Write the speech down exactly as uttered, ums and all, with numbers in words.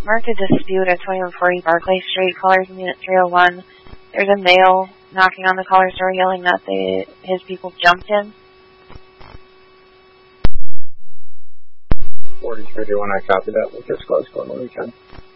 Marked a dispute at twenty-one forty Barclay Street. Callers in unit three oh one. There's a male knocking on the caller's door yelling that they, his people jumped him. forty-three one, I copy that. We'll just close for one weekend.